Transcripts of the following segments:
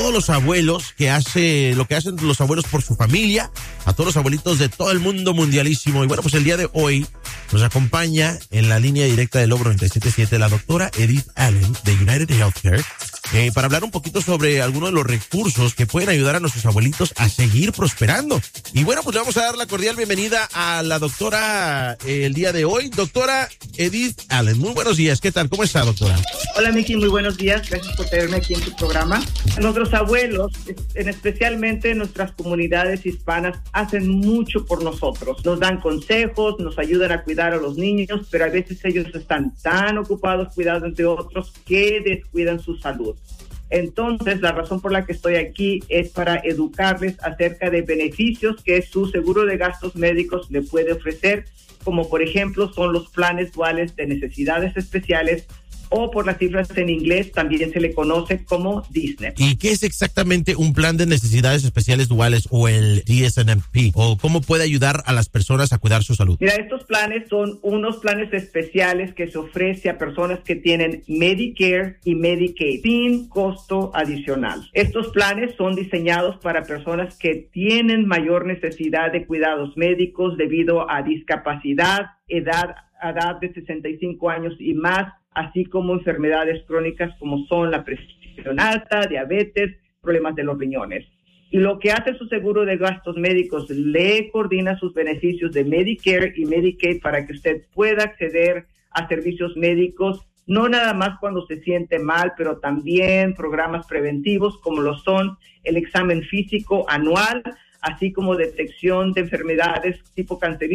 todos los abuelos lo que hacen los abuelos por su familia, a todos los abuelitos de todo el mundo mundialísimo. Y bueno, pues el día de hoy nos acompaña en la línea directa del Lobo 97.7 la doctora Edith Allen de United Healthcare para hablar un poquito sobre algunos de los recursos que pueden ayudar a nuestros abuelitos a seguir prosperando. Y bueno, pues le vamos a dar la cordial bienvenida a la doctora el día de hoy, doctora Edith Allen. Muy buenos días, ¿qué tal? ¿Cómo está, doctora? Hola, Miki, muy buenos días. Gracias por tenerme aquí en tu programa. Nuestros abuelos, especialmente nuestras comunidades hispanas, hacen mucho por nosotros. Nos dan consejos, nos ayudan a cuidar a los niños, pero a veces ellos están tan ocupados cuidando de otros que descuidan su salud. Entonces, la razón por la que estoy aquí es para educarles acerca de beneficios que su seguro de gastos médicos le puede ofrecer, como por ejemplo son los planes duales de necesidades especiales, o por las cifras en inglés también se le conoce como DSNP. ¿Y qué es exactamente un plan de necesidades especiales duales o el DSNP? ¿O cómo puede ayudar a las personas a cuidar su salud? Mira, estos planes son unos planes especiales que se ofrece a personas que tienen Medicare y Medicaid sin costo adicional. Estos planes son diseñados para personas que tienen mayor necesidad de cuidados médicos debido a discapacidad, edad de 65 años y más, así como enfermedades crónicas como son la presión alta, diabetes, problemas de los riñones. Y lo que hace su seguro de gastos médicos, le coordina sus beneficios de Medicare y Medicaid para que usted pueda acceder a servicios médicos, no nada más cuando se siente mal, pero también programas preventivos como lo son el examen físico anual, así como detección de enfermedades tipo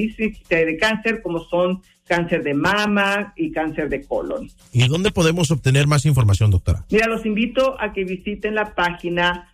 de cáncer, como son cáncer de mama y cáncer de colon. ¿Y dónde podemos obtener más información, doctora? Mira, los invito a que visiten la página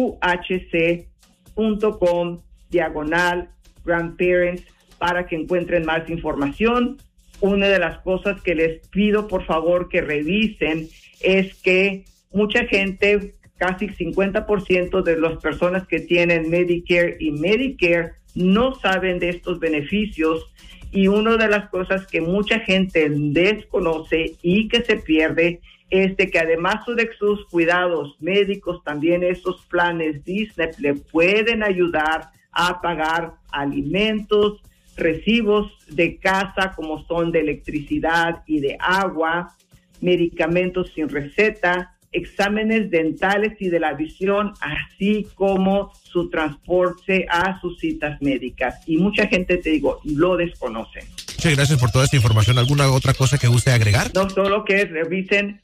uhc.com/grandparents para que encuentren más información. Una de las cosas que les pido, por favor, que revisen es que mucha gente, casi 50% de las personas que tienen Medicare y Medicare no saben de estos beneficios, y una de las cosas que mucha gente desconoce y que se pierde es de que además de sus cuidados médicos, también esos planes DSNP le pueden ayudar a pagar alimentos, recibos de casa como son de electricidad y de agua, medicamentos sin receta, exámenes dentales y de la visión, así como su transporte a sus citas médicas. Y mucha gente, te digo, lo desconoce. Muchas gracias por toda esta información. ¿Alguna otra cosa que guste agregar? No, solo que revisen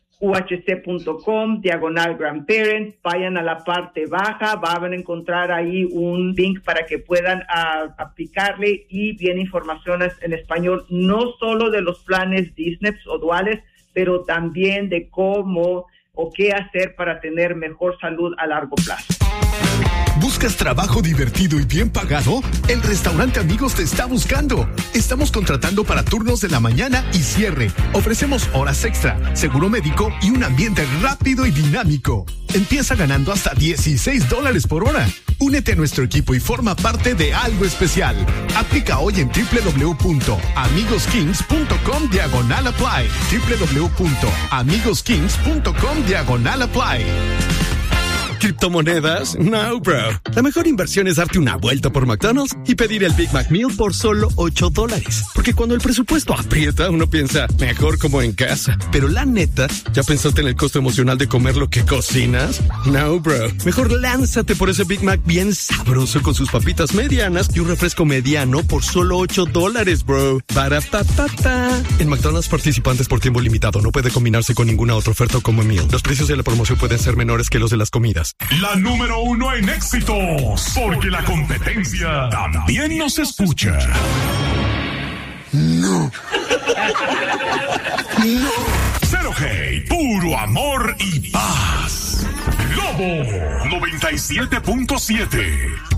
uhc.com/grandparents, vayan a la parte baja, van a encontrar ahí un link para que puedan aplicarle, y viene información en español, no solo de los planes DSNP o duales, pero también de cómo o qué hacer para tener mejor salud a largo plazo. ¿Buscas trabajo divertido y bien pagado? El Restaurante Amigos te está buscando. Estamos contratando para turnos de la mañana y cierre. Ofrecemos horas extra, seguro médico y un ambiente rápido y dinámico. Empieza ganando hasta $16 por hora. Únete a nuestro equipo y forma parte de algo especial. Aplica hoy en www.amigoskings.com/apply. www.amigoskings.com/apply. ¿Criptomonedas? No, bro. La mejor inversión es darte una vuelta por McDonald's y pedir el Big Mac Meal por solo $8. Porque cuando el presupuesto aprieta, uno piensa, mejor como en casa. Pero la neta, ¿ya pensaste en el costo emocional de comer lo que cocinas? No, bro. Mejor lánzate por ese Big Mac bien sabroso con sus papitas medianas y un refresco mediano por solo $8, bro. Baratata. En McDonald's, participantes por tiempo limitado. No puede combinarse con ninguna otra oferta como meal. Los precios de la promoción pueden ser menores que los de las comidas. La número 1 en éxitos, porque la competencia también nos escucha. No. No. Cero hate, puro amor y paz. Lobo 97.7.